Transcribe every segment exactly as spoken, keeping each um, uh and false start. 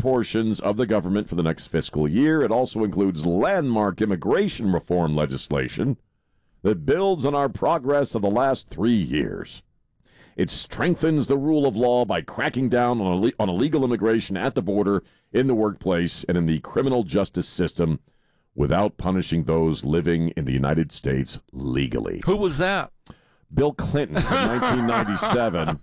portions of the government for the next fiscal year. It also includes landmark immigration reform legislation that builds on our progress of the last three years. It strengthens the rule of law by cracking down on, Ill- on illegal immigration at the border, in the workplace, and in the criminal justice system without punishing those living in the United States legally. Who was that? Bill Clinton from nineteen ninety-seven.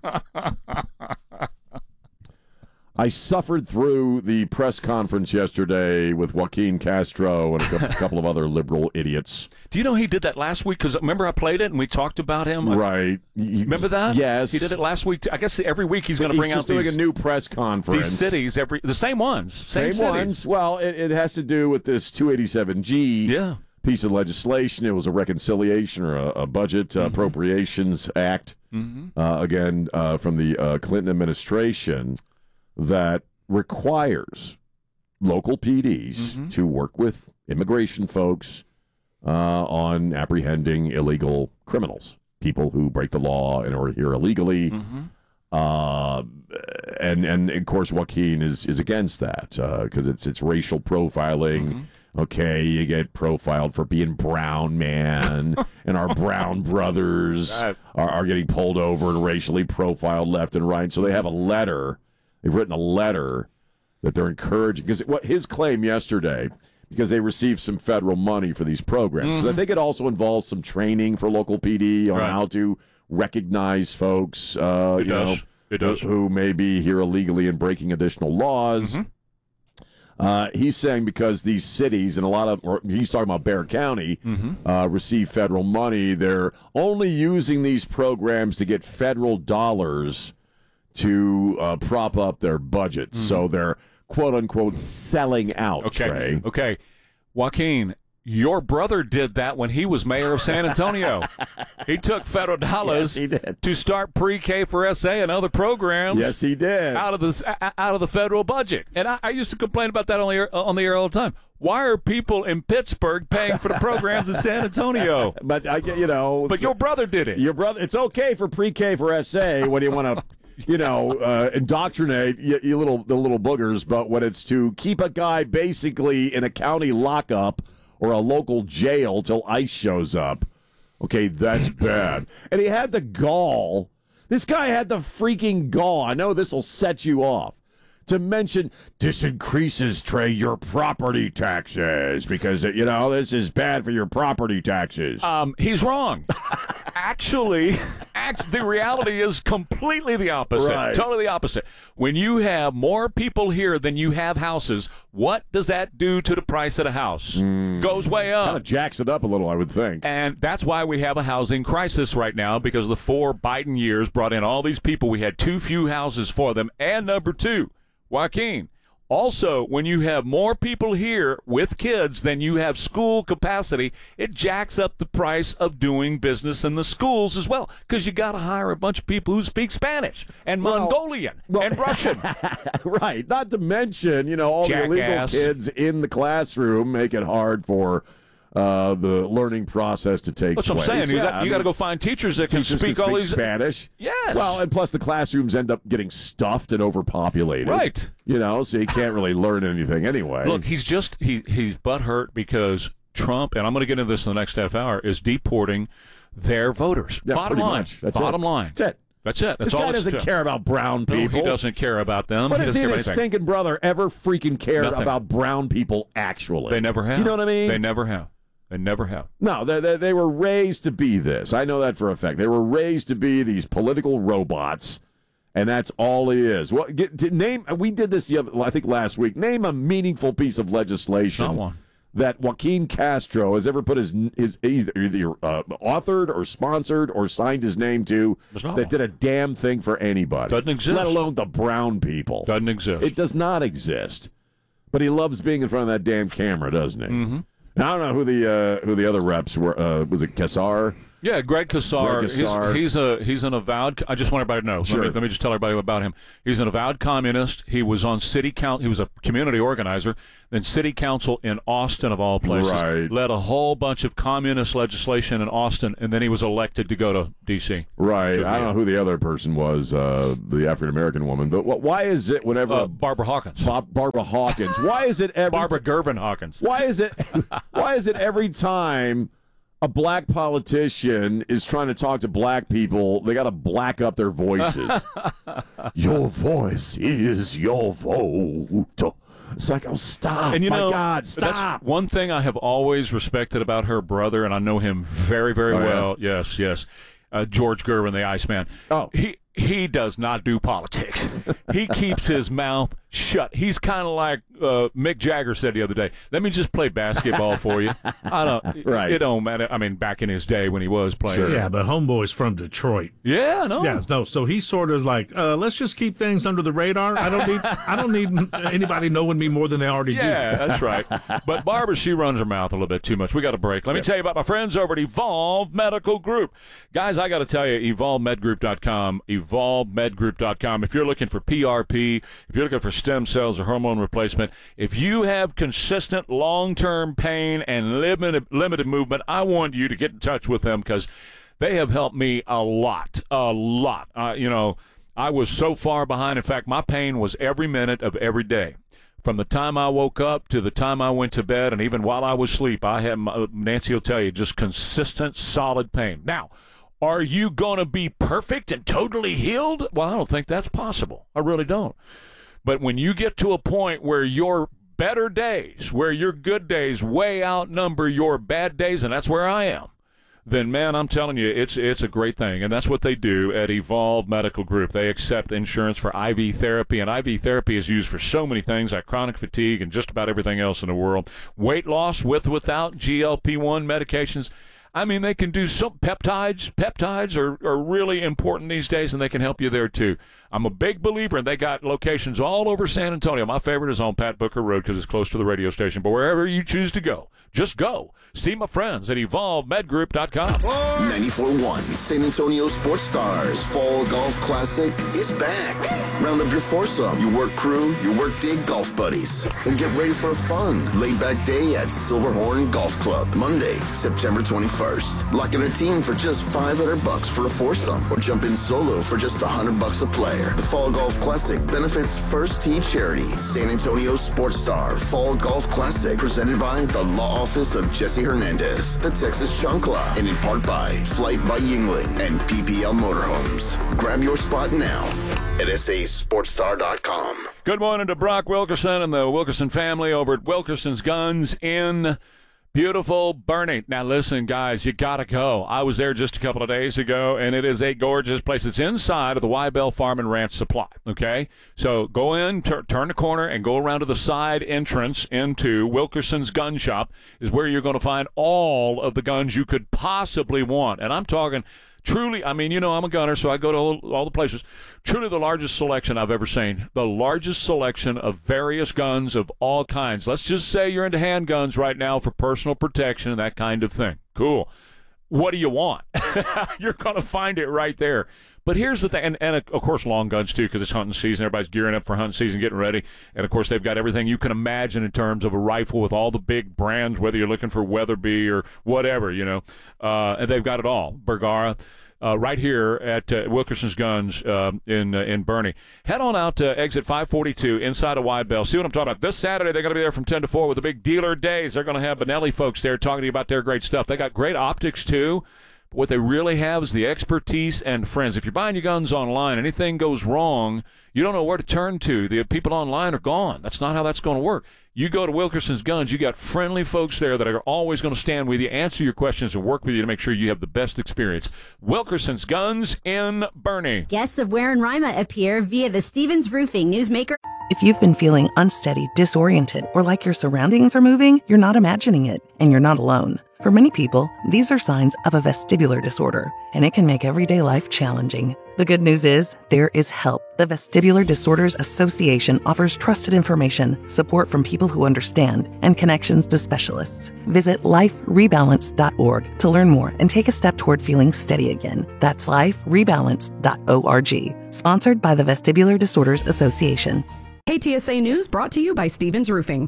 I suffered through the press conference yesterday with Joaquin Castro and a couple, couple of other liberal idiots. Do you know he did that last week? Because remember I played it and we talked about him? Right. Remember that? Yes. He did it last week. I guess every week he's going to bring out He's just doing these, a new press conference. these cities, every the same ones. Same, Same cities. ones. Well, it, it has to do with this two eighty-seven G Yeah. piece of legislation. It was a reconciliation or a, a budget uh, Mm-hmm. appropriations act, Mm-hmm. uh, again, uh, from the uh, Clinton administration that requires local P Ds Mm-hmm. to work with immigration folks uh, on apprehending illegal criminals, people who break the law and are here illegally. Mm-hmm. Uh, and and of course Joaquin is is against that because uh, it's it's racial profiling. Mm-hmm. Okay, you get profiled for being brown, man, and our brown brothers Right. are, are getting pulled over and racially profiled left and right. So they have a letter. They've written a letter that they're encouraging because what his claim yesterday, because they received some federal money for these programs. 'Cause I think it also involves some training for local P D on Right. how to recognize folks, uh, It you does. know, It does. who, who may be here illegally and breaking additional laws. Mm-hmm. Uh, he's saying because these cities and a lot of, or he's talking about Bexar County, Mm-hmm. uh, receive federal money. They're only using these programs to get federal dollars to uh, prop up their budgets. So they're quote unquote selling out. Okay. Trey. Okay. Joaquin, your brother did that when he was mayor of San Antonio. He took federal dollars Yes, he did. to start pre-K for S A and other programs. Yes, he did. Out of the out of the federal budget, and I, I used to complain about that on the air, on the air all the time. Why are people in Pittsburgh paying for the programs in San Antonio? But I, get you know, But your brother did it. your brother. It's okay for pre-K for S A when you want to, you know, uh, indoctrinate you, you little the little boogers. But when it's to keep a guy basically in a county lockup or a local jail till ICE shows up, okay, that's bad. And he had the gall. This guy had the freaking gall. I know this will set you off. To mention this increases, Trey, your property taxes because, you know, this is bad for your property taxes. Um, he's wrong. Actually, act, the reality is completely the opposite. Right. Totally the opposite. When you have more people here than you have houses, what does that do to the price of the house? Goes way up. Kind of jacks it up a little, I would think. And that's why we have a housing crisis right now, because the four Biden years brought in all these people. We had too few houses for them. And number two, Joaquin, also, when you have more people here with kids than you have school capacity, it jacks up the price of doing business in the schools as well, because you got to hire a bunch of people who speak Spanish and Well, Mongolian well- and Russian. Right. Not to mention, you know, all the illegal Jackass. kids in the classroom make it hard for uh, the learning process to take That's what I'm place. saying. You Yeah, got, I you got to mean, go find teachers that can teachers speak can all speak these. Spanish. Yes. Well, and plus the classrooms end up getting stuffed and overpopulated. Right. You know, so you can't really learn anything anyway. Look, he's just he he's butthurt because Trump, and I'm going to get into this in the next half hour, is deporting their voters. Yeah, Bottom pretty line. much. That's Bottom it. line. That's it. That's it. That's This all guy it's doesn't to- care about brown No, people. he doesn't care about them. When he has doesn't he care and about his anything. stinking brother ever freaking cared Nothing. about brown people actually? They never have. Do you know what I mean? They never have. They never have. No, they, they, they were raised to be this. I know that for a fact. They were raised to be these political robots, and that's all he is. What get, to name? We did this the other, I think last week. Name a meaningful piece of legislation Not one. that Joaquin Castro has ever put his his either, either uh, authored or sponsored or signed his name to There's not that one. did a damn thing for anybody. Doesn't exist. Let alone the brown people. Doesn't exist. It does not exist. But he loves being in front of that damn camera, doesn't he? Mm-hmm. Now, I don't know who the uh, who the other reps were. Uh, was it Kassar Yeah, Greg Casar. Greg Casar. He's, he's a he's an avowed. I just want everybody to know. Sure. Let me, let me just tell everybody about him. He's an avowed communist. He was on city council. He was a community organizer, then city council in Austin of all places. Right. Led a whole bunch of communist legislation in Austin, and then he was elected to go to D C. Right. So, I don't know who the other person was, uh, the African American woman. But wh- why is it whenever Uh, Barbara Hawkins. Bob, Barbara Hawkins? Why is it every Barbara Gervin Hawkins. Why is it? Why is it every time a black politician is trying to talk to black people, they got to black up their voices? Your voice is your vote. It's like, oh, stop. And you My know, God, stop. That's one thing I have always respected about her brother, and I know him very, very Oh, yeah? well. Yes, yes. Uh, George Gervin, the Iceman. Oh. He he does not do politics. He keeps his mouth shut. He's kind of like uh, Mick Jagger said the other day. Let me just play basketball for you. I don't. Right. It don't matter. I mean, back in his day when he was playing. Sure. Yeah, but Homeboy's from Detroit. Yeah. No. Yeah, no. So he's sort of like, uh, let's just keep things under the radar. I don't need, I don't need anybody knowing me more than they already Yeah, do. that's right. But Barbara, she runs her mouth a little bit too much. We got a break. Let me tell you about my friends over at Evolve Medical Group. Guys, I got to tell you, evolve med group dot com, evolve med group dot com. If you're looking for P R P, if you're looking for stem cells or hormone replacement, if you have consistent long-term pain and limited, limited movement, I want you to get in touch with them because they have helped me a lot, a lot. Uh, you know, I was so far behind. In fact, my pain was every minute of every day. From the time I woke up to the time I went to bed, and even while I was asleep, I had, my, Nancy will tell you, just consistent, solid pain. Now, are you going to be perfect and totally healed? Well, I don't think that's possible. I really don't. But when you get to a point where your better days, where your good days way outnumber your bad days, and that's where I am, then, man, I'm telling you, it's it's a great thing. And that's what they do at Evolve Medical Group. They accept insurance for I V therapy, and I V therapy is used for so many things like chronic fatigue and just about everything else in the world. Weight loss with without G L P one medications. I mean, they can do some peptides. Peptides are, are really important these days, and they can help you there, too. I'm a big believer, and they got locations all over San Antonio. My favorite is on Pat Booker Road because it's close to the radio station. But wherever you choose to go, just go. See my friends at evolve med group dot com. ninety-four point one San Antonio Sports Stars Fall Golf Classic is back. Round up your foursome, your work crew, your work day golf buddies, and get ready for a fun, laid-back day at Silverhorn Golf Club. Monday, September twenty-first. Lock in a team for just five hundred bucks for a foursome, or jump in solo for just one hundred bucks a player. The Fall Golf Classic benefits First Tee Charity. San Antonio Sports Star Fall Golf Classic, presented by the Law Office of Jesse Hernandez, the Texas Chancla, and in part by Flight by Yingling and P P L Motorhomes. Grab your spot now at S A sports star dot com. Good morning to Brock Wilkerson and the Wilkerson family over at Wilkerson's Guns in beautiful Bernie. Now, listen, guys, you got to go. I was there just a couple of days ago, and it is a gorgeous place. It's inside of the Wybell Farm and Ranch Supply, okay? So go in, tur- turn the corner, and go around to the side entrance into Wilkerson's Gun Shop is where you're going to find all of the guns you could possibly want. And I'm talking truly, I mean, you know, I'm a gunner, so I go to all, all the places. Truly the largest selection I've ever seen. The largest selection of various guns of all kinds. Let's just say you're into handguns right now for personal protection and that kind of thing. Cool. What do you want? You're going to find it right there. But here's the thing, and, and of course long guns too, because it's hunting season. Everybody's gearing up for hunting season, getting ready. And of course they've got everything you can imagine in terms of a rifle with all the big brands, whether you're looking for Weatherby or whatever, you know. Uh, and they've got it all. Bergara. Uh, right here at uh, Wilkerson's Guns uh, in uh, in Bernie. Head on out to exit five forty-two inside of Wybell. See what I'm talking about. This Saturday, they're going to be there from ten to four with the big dealer days. They're going to have Benelli folks there talking to you about their great stuff. They got great optics, too. But what they really have is the expertise and friends. If you're buying your guns online, anything goes wrong, you don't know where to turn to. The people online are gone. That's not how that's going to work. You go to Wilkerson's Guns, you got friendly folks there that are always going to stand with you, answer your questions, and work with you to make sure you have the best experience. Wilkerson's Guns in Bernie. Guests of Ware and Rima appear via the Stevens Roofing Newsmaker. If you've been feeling unsteady, disoriented, or like your surroundings are moving, you're not imagining it, and you're not alone. For many people, these are signs of a vestibular disorder, and it can make everyday life challenging. The good news is there is help. The Vestibular Disorders Association offers trusted information, support from people who understand, and connections to specialists. Visit life rebalance dot org to learn more and take a step toward feeling steady again. That's life rebalance dot org. Sponsored by the Vestibular Disorders Association. K T S A News brought to you by Stevens Roofing.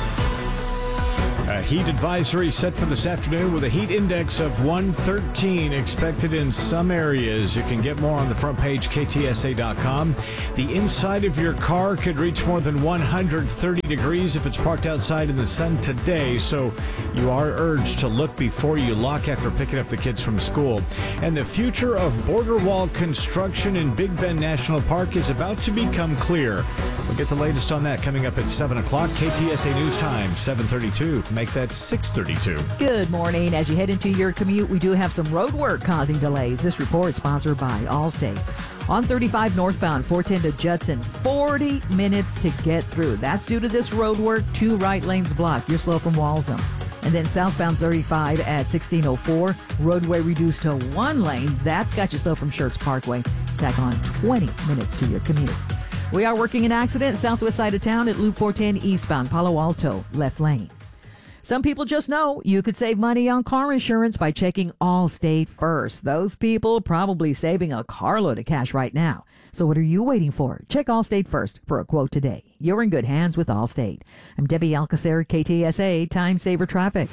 A heat advisory set for this afternoon with a heat index of one thirteen expected in some areas. You can get more on the front page, K T S A dot com. The inside of your car could reach more than one hundred thirty degrees if it's parked outside in the sun today, so you are urged to look before you lock after picking up the kids from school. And the future of border wall construction in Big Bend National Park is about to become clear. We'll get the latest on that coming up at seven o'clock. K T S A News Time, seven thirty-two. Make that six thirty-two. Good morning. As you head into your commute, we do have some road work causing delays. This report sponsored by Allstate. On thirty-five northbound, four ten to Judson, forty minutes to get through. That's due to this road work. Two right lanes blocked. You're slow from Walsham. And then southbound thirty-five at sixteen oh four, roadway reduced to one lane. That's got you slow from Schertz Parkway. Tack on twenty minutes to your commute. We are working an accident southwest side of town at Loop four ten eastbound, Palo Alto, left lane. Some people just know you could save money on car insurance by checking Allstate first. Those people probably saving a carload of cash right now. So what are you waiting for? Check Allstate first for a quote today. You're in good hands with Allstate. I'm Debbie Alcacer, K T S A Time Saver Traffic.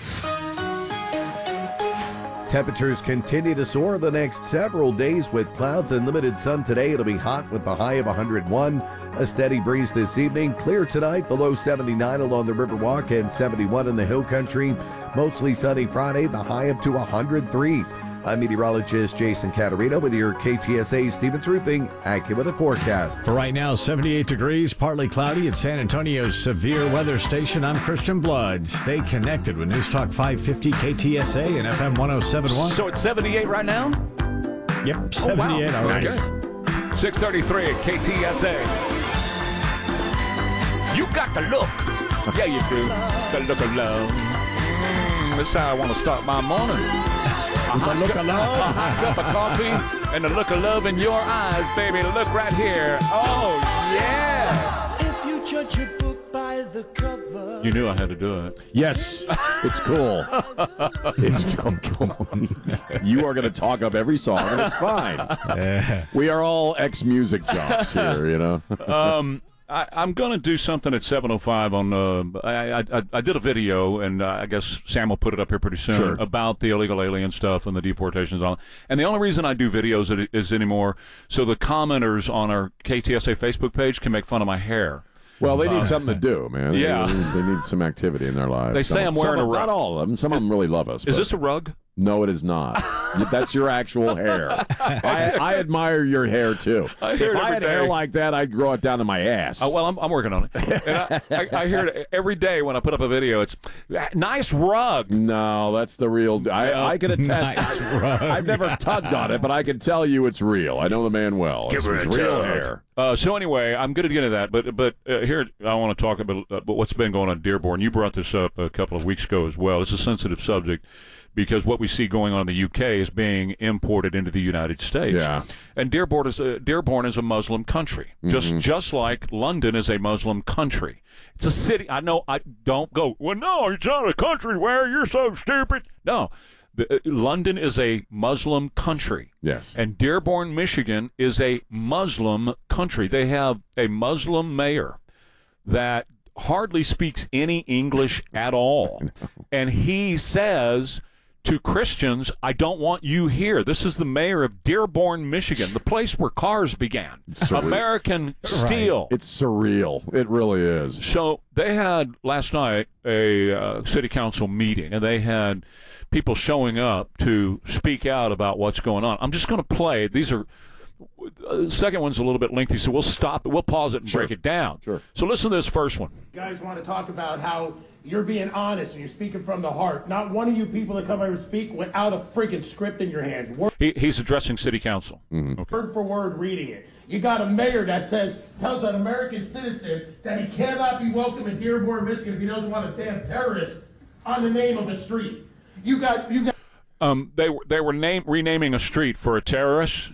Temperatures continue to soar the next several days with clouds and limited sun today. It'll be hot with the high of one hundred one. A steady breeze this evening. Clear tonight, the low seventy-nine along the Riverwalk and seventy-one in the Hill Country. Mostly sunny Friday, the high up to one hundred three. I'm meteorologist Jason Caterino with your K T S A Stevens Roofing AccuWeather forecast. For right now, seventy-eight degrees, partly cloudy at San Antonio's severe weather station. I'm Christian Blood. Stay connected with News Talk five fifty K T S A and F M one oh seven point one. So it's seveneight right now? Yep, seventy-eight. Oh, wow. Nice. six thirty-three at K T S A. You got the look. Yeah, you do. The look of love. Mm, that's how I want to start my morning. A hot, look cup, of love. a hot cup of coffee and the look of love in your eyes, baby. Look right here. Oh, yeah. If you judge a book by the cover. You knew I had to do it. Yes, it's cool. It's so cool. You are going to talk up every song, and it's fine. We are all ex-music jocks here, you know. um. I, I'm going to do something at seven oh five on, uh, I, I I did a video, and uh, I guess Sam will put it up here pretty soon, sure. about the illegal alien stuff and the deportations. On, and the only reason I do videos is anymore so the commenters on our K T S A Facebook page can make fun of my hair. Well, they need uh, something to do, man. Yeah. They, they need some activity in their lives. They say some, I'm wearing some, a rug. Not all of them. Some of them really love us. Is this a rug? No, it is not. That's your actual hair. I, I admire your hair, too. I hear if it I had every hair day. like that, I'd grow it down to my ass. Oh, well, I'm, I'm working on it. And I, I, I hear it every day when I put up a video. It's, nice rug. No, that's the real. I, No. I can attest. Nice rug. I've never tugged on it, but I can tell you it's real. I know the man well. Give it's her a real tug. hair. Uh, so anyway, I'm going to get into that, but but uh, here I want to talk about, about what's been going on at Dearborn. You brought this up a couple of weeks ago as well. It's a sensitive subject because what we see going on in the U K is being imported into the United States. Yeah. And Dearborn is a, Dearborn is a Muslim country, Mm-hmm. just just like London is a Muslim country. It's a city. I know. I don't go. Well, no, it's not a country where you're so stupid. No. The, uh, London is a Muslim country. Yes. And Dearborn, Michigan is a Muslim country. They have a Muslim mayor that hardly speaks any English at all. And he says to Christians, I don't want you here. This is the mayor of Dearborn, Michigan, the place where cars began. American steel. It's surreal. It really is. So they had last night a uh, city council meeting, and they had people showing up to speak out about what's going on. I'm just going to play. These are uh, second one's a little bit lengthy, so we'll stop it. We'll pause it and Sure. break it down. Sure. So listen to this first one. You guys want to talk about how you're being honest and you're speaking from the heart. Not one of you people that come over and speak without a freaking script in your hands. Word He, he's addressing city council. Mm-hmm. Okay. for word reading it. You got a mayor that says, tells an American citizen that he cannot be welcome in Dearborn, Michigan if he doesn't want a damn terrorist on the name of a street. You got, you got. Um, they were they were name, renaming a street for a terrorist.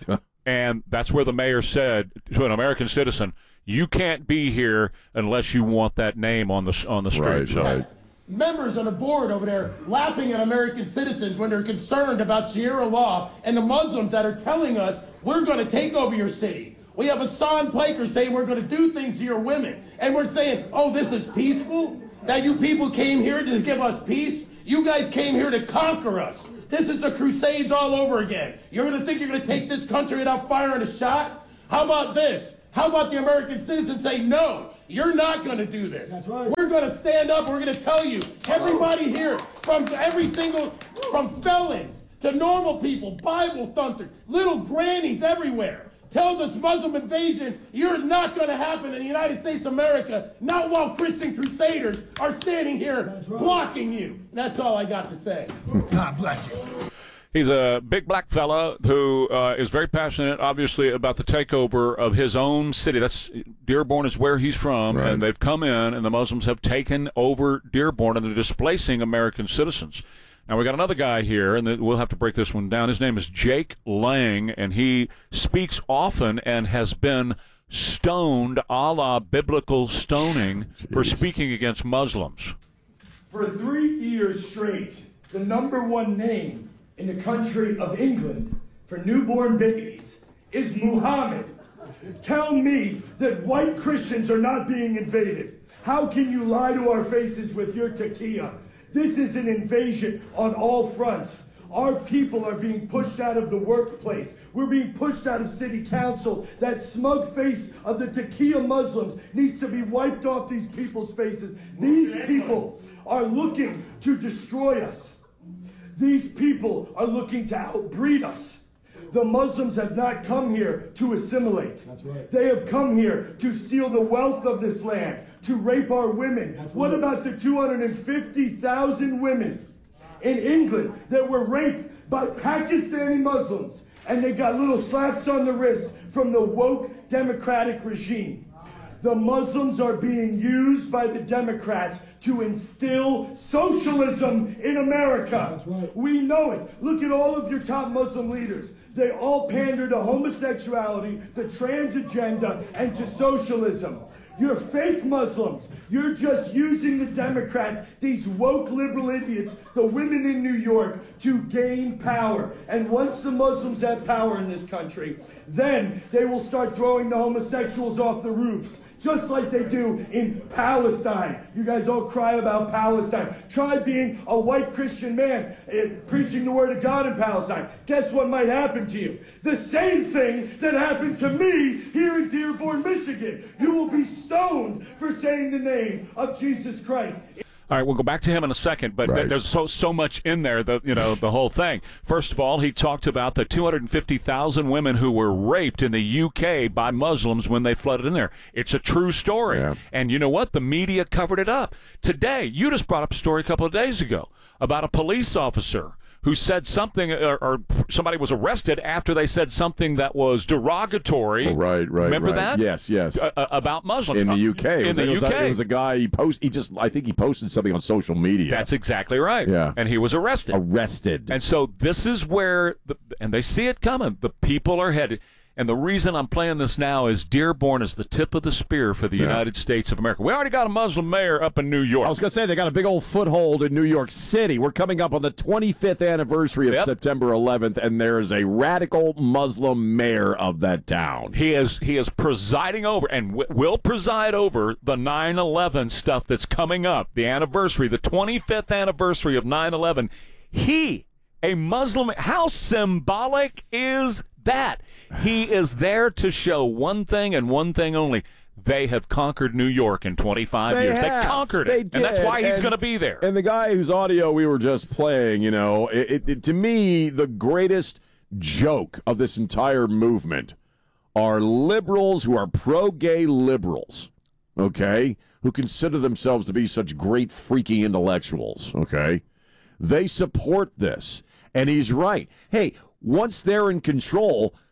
And that's where the mayor said to an American citizen, you can't be here unless you want that name on the on the street. Right, so. right. Members on the board over there laughing at American citizens when they're concerned about Sharia law and the Muslims that are telling us we're going to take over your city. We have Hassan Plaker saying we're going to do things to your women. And we're saying, oh, this is peaceful? That you people came here to give us peace? You guys came here to conquer us. This is the Crusades all over again. You're going to think you're going to take this country without firing a shot? How about this? How about the American citizens say, no, you're not going to do this. That's right. We're going to stand up. We're going to tell you, everybody here, from every single, from felons to normal people, Bible thumpers, little grannies everywhere, tell this Muslim invasion, you're not going to happen in the United States of America, not while Christian crusaders are standing here right. blocking you. And that's all I got to say. God bless you. He's a big black fella who uh, is very passionate, obviously, about the takeover of his own city. That's Dearborn is where he's from, right. and they've come in, and the Muslims have taken over Dearborn, and they're displacing American citizens. Now, we got another guy here, and we'll have to break this one down. His name is Jake Lang, and he speaks often and has been stoned a la biblical stoning Jeez. for speaking against Muslims. For three years straight, the number one name in the country of England for newborn babies is Muhammad. Tell me that white Christians are not being invaded. How can you lie to our faces with your taqiyya? This is an invasion on all fronts. Our people are being pushed out of the workplace. We're being pushed out of city councils. That smug face of the taqiyya Muslims needs to be wiped off these people's faces. These people are looking to destroy us. These people are looking to outbreed us. The Muslims have not come here to assimilate. That's right. They have come here to steal the wealth of this land, to rape our women. That's what right. about the two hundred fifty thousand women in England that were raped by Pakistani Muslims, and they got little slaps on the wrist from the woke Democratic regime? The Muslims are being used by the Democrats to instill socialism in America. That's right. We know it. Look at all of your top Muslim leaders. They all pander to homosexuality, the trans agenda, and to socialism. You're fake Muslims. You're just using the Democrats, these woke liberal idiots, the women in New York, to gain power. And once the Muslims have power in this country, then they will start throwing the homosexuals off the roofs, just like they do in Palestine. You guys all cry about Palestine. Try being a white Christian man uh, preaching the word of God in Palestine. Guess what might happen to you? The same thing that happened to me here in Dearborn, Michigan. You will be stoned for saying the name of Jesus Christ. All right, we'll go back to him in a second, but right. there's so so much in there, the you know the whole thing. First of all, he talked about the two hundred fifty thousand women who were raped in the U K by Muslims when they flooded in there. It's a true story, yeah. and you know what? The media covered it up. Today, you just brought up a story a couple of days ago about a police officer who said something, or, or somebody was arrested after they said something that was derogatory. Oh, right, right. Remember right. that? Yes, yes. Uh, about Muslims in the U K. In it was, the it was U K, a, it was a guy. He post. He just. I think he posted something on social media. That's exactly right. Yeah, and he was arrested. Arrested. And so this is where, the, and they see it coming. The people are headed. And the reason I'm playing this now is Dearborn is the tip of the spear for the yeah. United States of America. We already got a Muslim mayor up in New York. I was going to say, they got a big old foothold in New York City. We're coming up on the twenty-fifth anniversary of yep. September eleventh, and there is a radical Muslim mayor of that town. He is he is presiding over, and w- will preside over, the nine eleven stuff that's coming up, the anniversary, the twenty-fifth anniversary of nine eleven. He, a Muslim, how symbolic is that? He is there to show one thing and one thing only. They have conquered New York in twenty-five they years. Have. They conquered they it, did. and that's why he's and, going to be there. And the guy whose audio we were just playing, you know, it, it, it, to me, the greatest joke of this entire movement are liberals who are pro-gay liberals, okay, who consider themselves to be such great freaking intellectuals, okay? They support this, and he's right. Hey, once they're in control,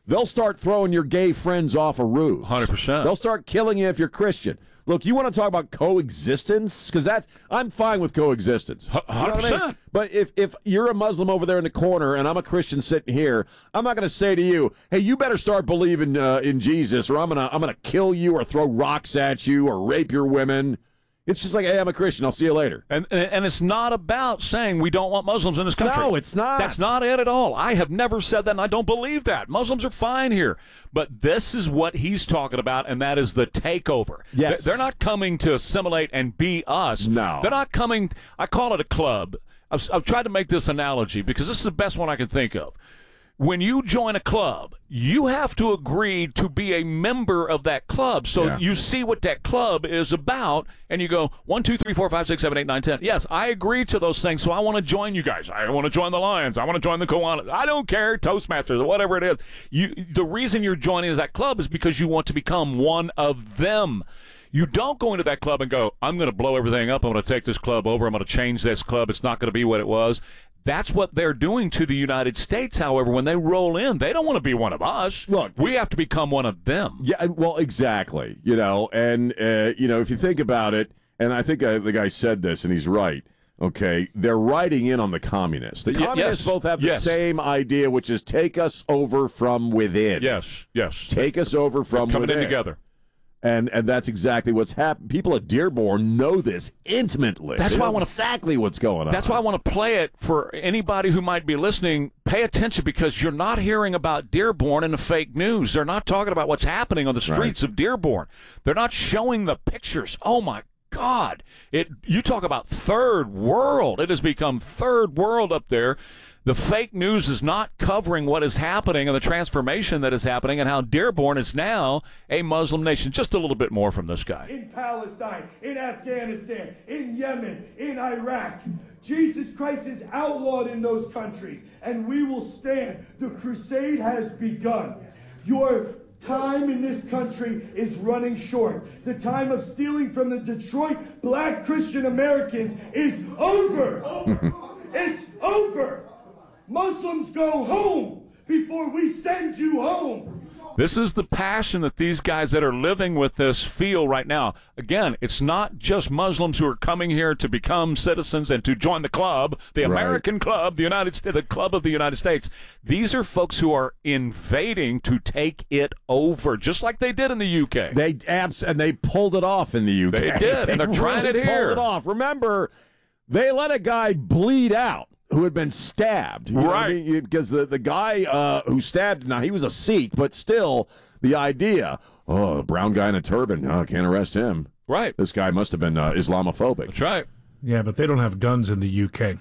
they'll start throwing your gay friends off a roof. one hundred percent. They'll start killing you if you're Christian. Look, you want to talk about coexistence? Because that's I'm fine with coexistence. one hundred percent. You know what I mean? But if, if you're a Muslim over there in the corner and I'm a Christian sitting here, I'm not going to say to you, hey, you better start believing uh, in Jesus or I'm going to I'm gonna kill you or throw rocks at you or rape your women. It's just like, hey, I'm a Christian. I'll see you later. And and it's not about saying we don't want Muslims in this country. No, it's not. That's not it at all. I have never said that, and I don't believe that. Muslims are fine here. But this is what he's talking about, and that is the takeover. Yes. They're not coming to assimilate and be us. No. They're not coming. I call it a club. I've, I've tried to make this analogy because this is the best one I can think of. When you join a club, you have to agree to be a member of that club. So Yeah. you see what that club is about, and you go, one, two, three, four, five, six, seven, eight, nine, ten. Yes, I agree to those things, so I want to join you guys. I want to join the Lions. I want to join the Kiwanis. I don't care, Toastmasters, or whatever it is. You, the reason you're joining that club is because you want to become one of them. You don't go into that club and go, I'm going to blow everything up. I'm going to take this club over. I'm going to change this club. It's not going to be what it was. That's what they're doing to the United States, however, when they roll in. They don't want to be one of us. Look, we have to become one of them. Yeah, well, exactly. You know, and, uh, you know, if you think about it, and I think uh, the guy said this, and he's right, okay, they're riding in on the communists. The Y- communists yes. both have the Yes. same idea, which is take us over from within. Yes, yes. Take us over from They're coming within. in together. And and that's exactly what's happened. People at Dearborn know this intimately. That's They why know I wanna- exactly what's going on. That's why I want to play it for anybody who might be listening. Pay attention because you're not hearing about Dearborn in the fake news. They're not talking about what's happening on the streets Right. of Dearborn. They're not showing the pictures. Oh, my God. It. You talk about third world. It has become third world up there. The fake news is not covering what is happening and the transformation that is happening and how Dearborn is now a Muslim nation. Just a little bit more from this guy. In Palestine, in Afghanistan, in Yemen, in Iraq. Jesus Christ is outlawed in those countries, and we will stand. The crusade has begun. Your time in this country is running short. The time of stealing from the Detroit black Christian Americans is over. It's over. Muslims go home before we send you home. This is the passion that these guys that are living with this feel right now. Again, it's not just Muslims who are coming here to become citizens and to join the club, the Right. American club, the United States, the club of the United States. These are folks who are invading to take it over, just like they did in the U K. They abs and they pulled it off in the U K. They did, and they're trying really it here. Pulled it off. Remember, they let a guy bleed out who had been stabbed. You know what I Right. mean? Because the, the guy uh, who stabbed, now he was a Sikh, but still the idea, oh, a brown guy in a turban, oh, can't arrest him. Right. This guy must have been uh, Islamophobic. That's right. Yeah, but they don't have guns in the U K.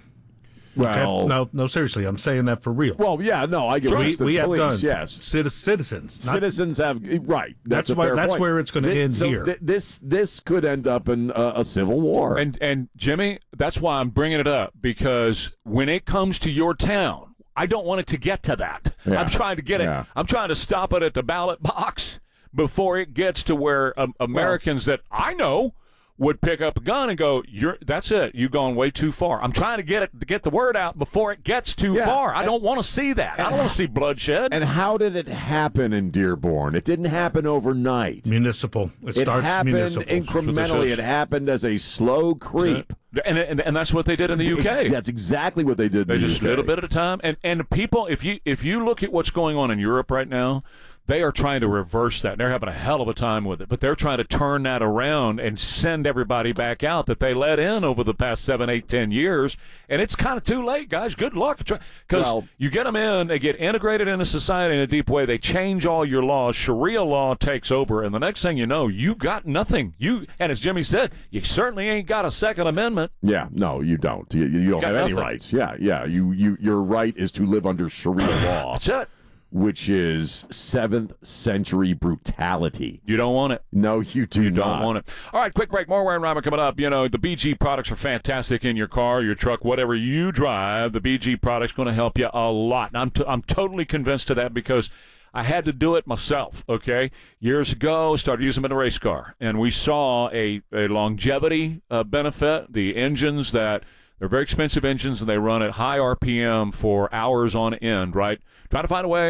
Well, Okay? no, no, seriously, I'm saying that for real. well, yeah, no, I get what we, it's the we have police, guns. yes. Citi- citizens. not- Citizens have right. That's, That's a why- fair that's point. where it's gonna Thi- end so here. th- this this could end up in uh, a civil war. And and Jimmy, that's why I'm bringing it up, because when it comes to your town, I don't want it to get to that. Yeah. I'm trying to get Yeah. it. I'm trying to stop it at the ballot box before it gets to where um, Americans that I know would pick up a gun and go, "You're that's it. You've gone way too far." I'm trying to get it to get the word out before it gets too Yeah. far. I And- don't want to see that. I don't want to see bloodshed. And how did it happen in Dearborn? It didn't happen overnight. Municipal. It, It starts happened municipal. incrementally. It happened as a slow creep. And, and and that's what they did in the U K. That's exactly what they did. They in the just U K. a little bit at a time. And and people, if you if you look at what's going on in Europe right now, they are trying to reverse that. They're having a hell of a time with it, but they're trying to turn that around and send everybody back out that they let in over the past seven, eight, ten years. And it's kind of too late, guys. Good luck, because Well- you get them in, they get integrated into society in a deep way. They change all your laws. Sharia law takes over, and the next thing you know, you got nothing. You and as Jimmy said, you certainly ain't got a Second Amendment. Yeah, no, you don't. You, you don't got have any nothing. rights. Yeah, yeah. You, you, your right is to live under Sharia law, That's it. which is seventh century brutality. You don't want it. No, you do You not. don't want it. All right, quick break. More Warren Ryman coming up. You know, the B G products are fantastic in your car, your truck, whatever you drive. The B G product's going to help you a lot. And I'm, t- I'm totally convinced of that because I had to do it myself, okay? Years ago, started using them in a race car, and we saw a, a longevity uh, benefit. The engines that, they're very expensive engines, and they run at high R P M for hours on end, right? Trying to find a way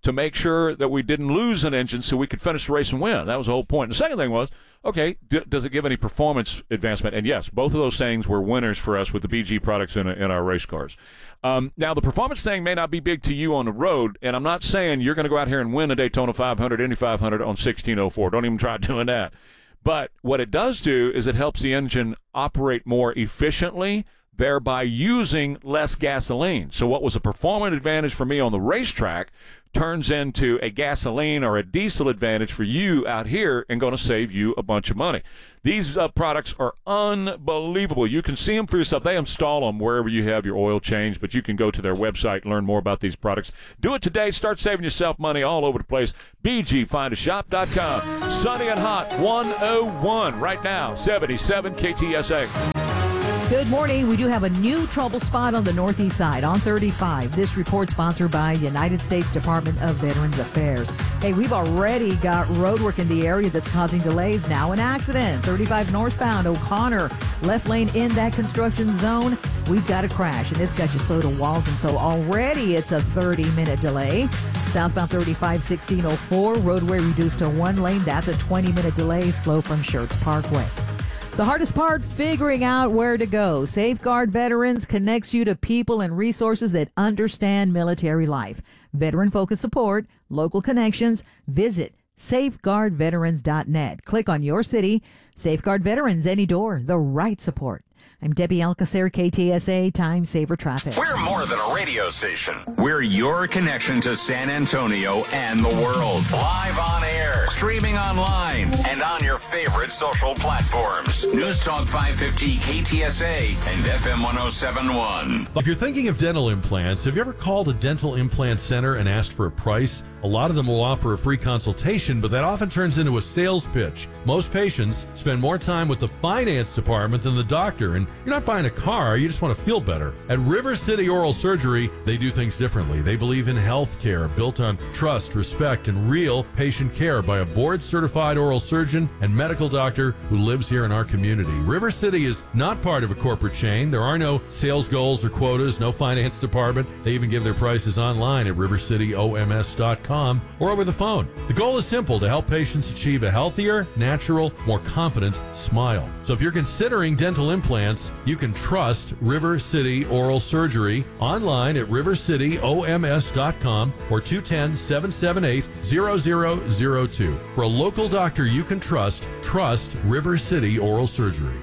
to make sure that we didn't lose an engine so we could finish the race and win. That was the whole point. And the second thing was, okay, d- does it give any performance advancement? And yes, both of those things were winners for us with the B G products in, in our race cars. Um, now, the performance thing may not be big to you on the road, and I'm not saying you're going to go out here and win a Daytona five hundred, Indy five hundred on sixteen oh four. Don't even try doing that. But what it does do is it helps the engine operate more efficiently, thereby using less gasoline. So what was a performance advantage for me on the racetrack turns into a gasoline or a diesel advantage for you out here and going to save you a bunch of money. These uh, products are unbelievable. You can see them for yourself. They install them wherever you have your oil change, but you can go to their website and learn more about these products. Do it today. Start saving yourself money all over the place. B G find a shop dot com. Sunny and hot, one oh one right now, seventy-seven K T S A. Good morning. We do have a new trouble spot on the northeast side on thirty-five. This report sponsored by United States Department of Veterans Affairs. Hey, we've already got roadwork in the area that's causing delays. Now an accident. thirty-five northbound, O'Connor, left lane in that construction zone. We've got a crash, and it's got you slow to walls, and so already it's a thirty-minute delay. Southbound thirty-five, sixteen oh four, roadway reduced to one lane. That's a twenty-minute delay, slow from Schertz Parkway. The hardest part, figuring out where to go. Safeguard Veterans connects you to people and resources that understand military life. Veteran-focused support, local connections. Visit safeguard veterans dot net. Click on your city. Safeguard Veterans, any door, the right support. I'm Debbie Alcacer, K T S A, Time Saver Traffic. We're more than a radio station. We're your connection to San Antonio and the world. Live on air, streaming online, and on your favorite social platforms. News Talk five fifty K T S A and F M one oh seven point one. If you're thinking of dental implants, have you ever called a dental implant center and asked for a price? A lot of them will offer a free consultation, but that often turns into a sales pitch. Most patients spend more time with the finance department than the doctor, and you're not buying a car, you just want to feel better. At River City Oral Surgery, they do things differently. They believe in health care built on trust, respect, and real patient care by a board-certified oral surgeon and medical doctor who lives here in our community. River City is not part of a corporate chain. There are no sales goals or quotas, no finance department. They even give their prices online at river city o m s dot com or over the phone. The goal is simple: to help patients achieve a healthier, natural, more confident smile. So if you're considering dental implants, you can trust River City Oral Surgery online at river city o m s dot com or two one zero, seven seven eight, zero zero zero two. For a local doctor you can trust, trust River City Oral Surgery.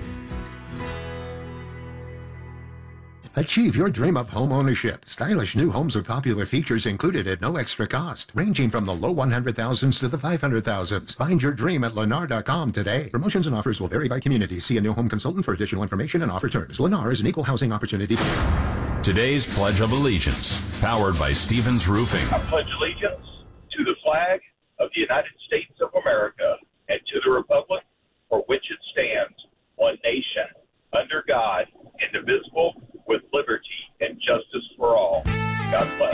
Achieve your dream of home ownership. Stylish new homes with popular features included at no extra cost, ranging from the low one hundred thousands to the five hundred thousands. Find your dream at lennar dot com today. Promotions and offers will vary by community. See a new home consultant for additional information and offer terms. Lennar is an equal housing opportunity. Today's Pledge of Allegiance, powered by Stevens Roofing. I pledge allegiance to the flag of the United States of America and to the republic for which it stands, one nation, under God, indivisible, with liberty and justice for all. God bless.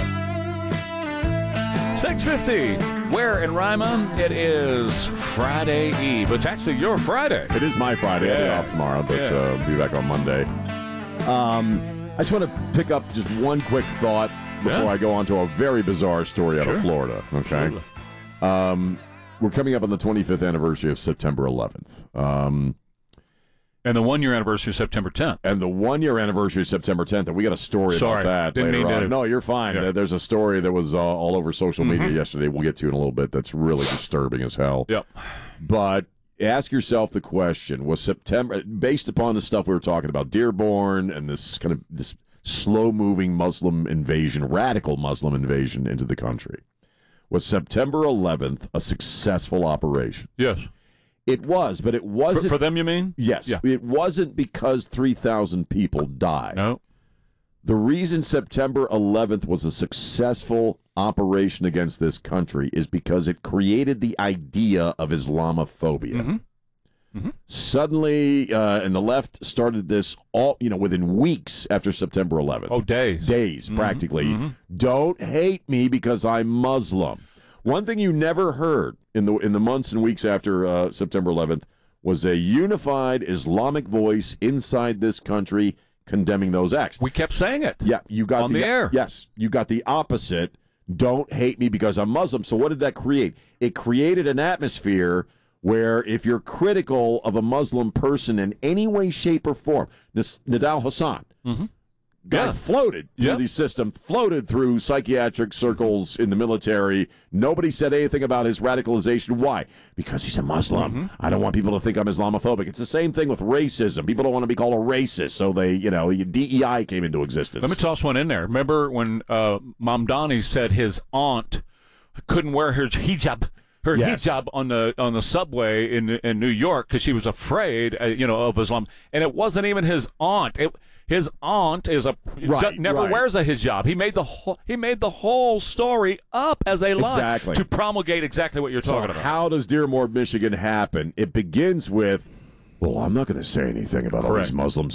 six fifty. Where in Ryman? It is Friday Eve. It's actually your Friday. It is my Friday. I'll be Yeah. off tomorrow, but Yeah. uh, I'll be back on Monday. Um, I just want to pick up just one quick thought before Yeah. I go on to a very bizarre story out Sure. of Florida. Okay. Um, we're coming up on the twenty-fifth anniversary of September eleventh. Um, And the one-year anniversary of September tenth. And the one-year anniversary of September tenth. And we got a story Sorry, about that didn't later mean on. to- No, you're fine. Yeah. There's a story that was uh, all over social media Mhm. yesterday. We'll get to in a little bit. That's really disturbing as hell. Yep. But ask yourself the question: was September, based upon the stuff we were talking about, Dearborn and this kind of this slow-moving Muslim invasion, radical Muslim invasion into the country, was September eleventh a successful operation? Yes. It was, but it For, wasn't. for them, you mean? Yes. Yeah. It wasn't because three thousand people died. No. The reason September eleventh was a successful operation against this country is because it created the idea of Islamophobia. Mm-hmm. Mm-hmm. Suddenly, uh, and the left started this all, you know, within weeks after September eleventh. Oh, days. Days, Mhm. practically. Mhm. Don't hate me because I'm Muslim. One thing you never heard in the in the months and weeks after uh, September eleventh was a unified Islamic voice inside this country condemning those acts. We kept saying it. Yeah, you got On the, the air. Yes, you got the opposite. don't hate me because I'm Muslim. So what did that create? It created an atmosphere where if you're critical of a Muslim person in any way, shape, or form, this Nidal Hassan, mm-hmm. guy yeah. floated through yeah. the system, floated through psychiatric circles in the military. Nobody said anything about his radicalization. Why? Because he's a Muslim. Mm-hmm. I don't want people to think I'm Islamophobic. It's the same thing with racism. People don't want to be called a racist, so they, you know, D E I came into existence. Let me toss one in there. Remember when uh, Mamdani said his aunt couldn't wear her hijab? Her yes. hijab on the on the subway in in New York because she was afraid, uh, you know, of Islam, and it wasn't even his aunt. It, his aunt is a right, never right. wears a hijab. He made the whole he made the whole story up as a lie exactly. to promulgate exactly what you're so talking about. How does Dear More, Michigan happen? It begins with, well, I'm not going to say anything about Correct. all these Muslims